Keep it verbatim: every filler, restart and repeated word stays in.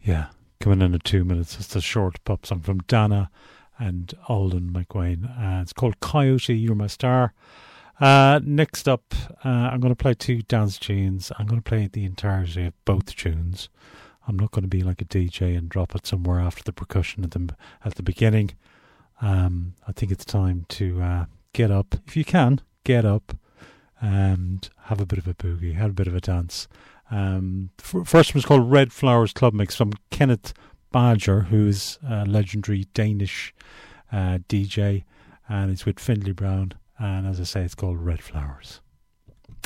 Yeah, coming in at two minutes. It's a short pop song from Dana and Alden McWayne. Uh, it's called Coyote, You're My Star. Uh, next up, uh, I'm going to play two dance tunes. I'm going to play the entirety of both tunes. I'm not going to be like a D J and drop it somewhere after the percussion at the, at the beginning. Um, I think it's time to uh, get up. If you can, get up and have a bit of a boogie, have a bit of a dance. Um, the first one's called Red Flowers Club Mix from Kenneth Badger, who's a legendary Danish uh, D J, and it's with Findlay Brown. And as I say, it's called Red Flowers.